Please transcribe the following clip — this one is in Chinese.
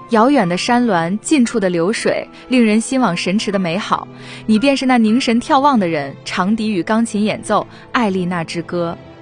遥远的山峦，近处的流水，令人心往神驰的美好。你便是那凝神眺望的人，长笛与钢琴演奏艾丽娜之歌。